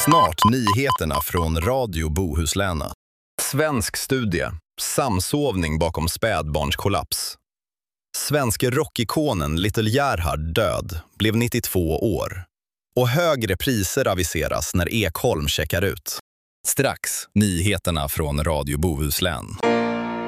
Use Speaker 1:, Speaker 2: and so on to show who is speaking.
Speaker 1: Snart nyheterna från Radio Bohuslän. Svensk studie. Samsovning bakom spädbarnskollaps. Svenske rockikonen Little Gerhard död, blev 92 år. Och högre priser aviseras när Ekholm checkar ut. Strax nyheterna från Radio Bohuslän.